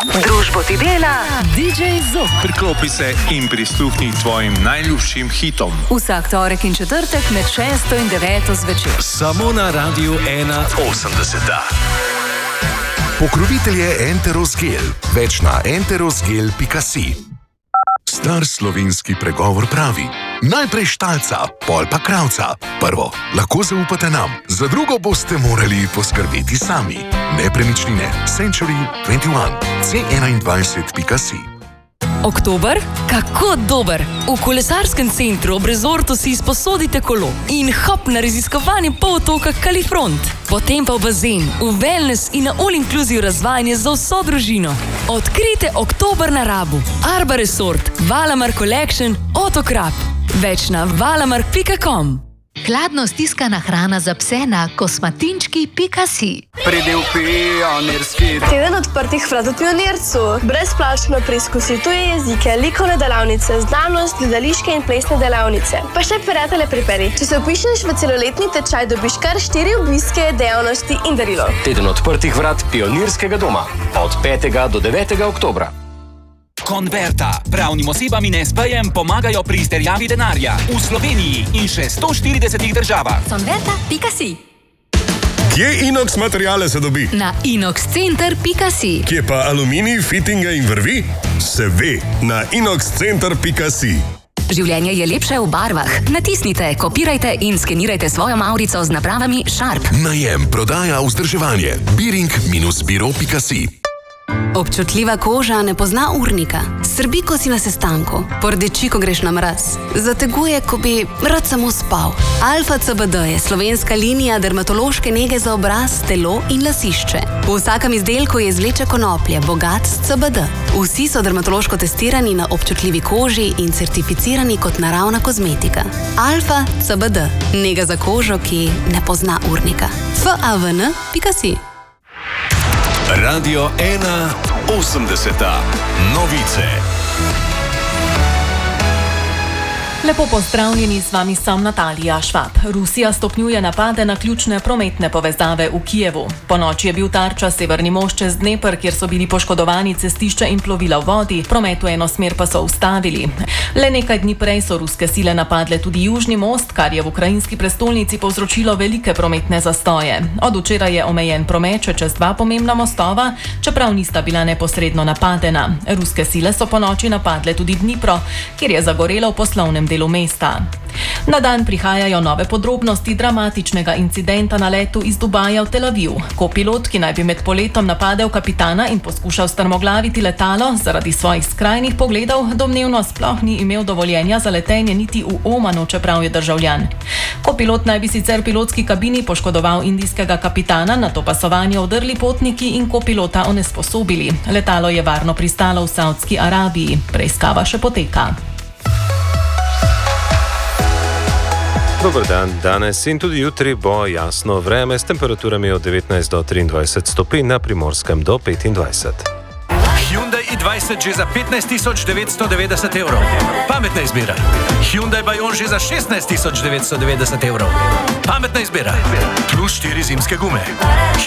Družbo ti dela DJ Zop. Priklopi se in prisluhni tvojim najljubšim hitom. Vsak torek in četrtek med 6 in 9 zvečer. Samo na Radiu 1.80. Pokrovitelj je Enteros Gel. Več na enterosgel.si. Star slovenski pregovor pravi: najprej štalca, pol pa kravca. Prvo, lahko zaupate nam, za drugo boste morali poskrbeti sami. Nepremičnine Century 21, c21.si. Oktober? Kako dober! V kolesarskem centru ob rezortu si izposodite kolo in hop na raziskovanje polotoka Kalifront. Potem pa v bazen, v wellness in na all-inclusive razvajanje za vso družino. Odkrijte oktober na Rabu. Arba Resort, Valamar Collection, Otokrap. Več na valamark.com. Hladno stiskana hrana za pse na kosmatinčki.si. Pridel pionirski. Teden odprtih vrat v Pionircu. Brezplačno preizkusi tuje jezike, likovne delavnice, znanost, gledališke in plesne delavnice. Pa še prijatelje priperi. Če se vpišeš v celoletni tečaj, dobiš kar 4 obiske, dejavnosti in darilo. Teden odprtih vrat Pionirskega doma. Od 5. do 9. oktobra. Konverta. Pravnim osebam in SP-jem pomagajo pri izterjavi denarja v Sloveniji in še 140 državah. Konverta.si. Kje inox materijale se dobi? Na inoxcenter.si. Kje pa aluminij, fitinga in vrvi? Se ve, na inoxcenter.si. Življenje je lepše v barvah. Natisnite, kopirajte in skenirajte svojo mavrico z napravami Sharp. Najem, prodaja, vzdrževanje. Biring-biro.si. Občutljiva koža ne pozna urnika. Srbi, ko si na sestanku. Pordeči, ko greš na mraz. Zateguje, ko bi rad samo spal. Alfa CBD je slovenska linija dermatološke nege za obraz, telo in lasišče. V vsakem izdelku je izvleče konoplje, bogat s CBD. Vsi so dermatološko testirani na občutljivi koži in certificirani kot naravna kozmetika. Alfa CBD. Nega za kožo, ki ne pozna urnika. favn.si. Radio 1.80. Novice. Lepo pozdravljeni, z vami sem Natalija Švab. Rusija stopnjuje napade na ključne prometne povezave v Kijevu. Po noči je bil tarča severni most čez Dnepr, kjer so bili poškodovani cestišča in plovila v vodi, promet v eno smer pa so ustavili. Le nekaj dni prej so ruske sile napadle tudi južni most, kar je v ukrajinski prestolnici povzročilo velike prometne zastoje. Od včeraj je omejen promet čez 2 pomembna mostova, čeprav nista bila neposredno napadena. Ruske sile so po noči napadle tudi Dnipro, kjer je zagorelo v poslovnem delu mesta. Na dan prihajajo nove podrobnosti dramatičnega incidenta na letu iz Dubaja v Tel Aviv. Kopilot, ki naj bi med poletom napadel kapitana in poskušal strmoglaviti letalo, zaradi svojih skrajnih pogledov domnevno sploh ni imel dovoljenja za letenje niti v Omanu, čeprav je državljan. Kopilot naj bi sicer v pilotski kabini poškodoval indijskega kapitana, nato pa so vanjo vdrli potniki in kopilota onesposobili. Letalo je varno pristalo v Saudski Arabiji. Preiskava še poteka. Dober dan, danes in tudi jutri bo jasno vreme s temperaturami od 19 do 23 stopinj, na Primorskem do 25. Hyundai i20 že za 15.990 evrov. Pametna izbira. Hyundai Bayon že za 16.990 evrov. Pametna izbira. Plus 4 zimske gume.